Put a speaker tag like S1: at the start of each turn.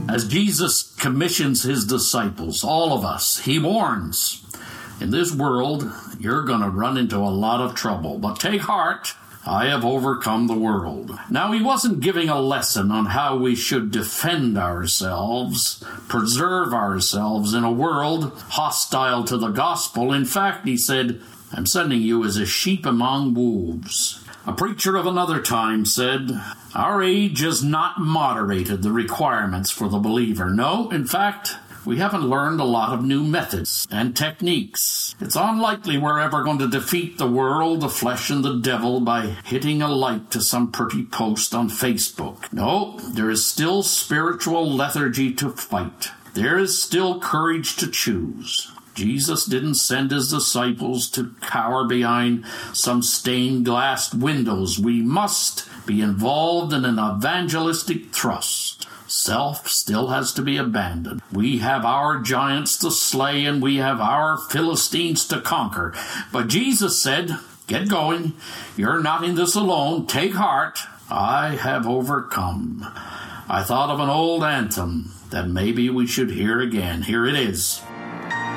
S1: As Jesus commissions his disciples, all of us, he warns, in this world, you're going to run into a lot of trouble, but take heart. I have overcome the world. Now, he wasn't giving a lesson on how we should defend ourselves, preserve ourselves in a world hostile to the gospel. In fact, he said, I'm sending you as a sheep among wolves. A preacher of another time said, our age has not moderated the requirements for the believer. No, in fact, we haven't learned a lot of new methods and techniques. It's unlikely we're ever going to defeat the world, the flesh, and the devil by hitting a like to some pretty post on Facebook. No, there is still spiritual lethargy to fight. There is still courage to choose. Jesus didn't send his disciples to cower behind some stained glass windows. We must be involved in an evangelistic thrust. Self still has to be abandoned. We have our giants to slay and we have our Philistines to conquer. But Jesus said, get going. You're not in this alone. Take heart. I have overcome. I thought of an old anthem that maybe we should hear again. Here it is.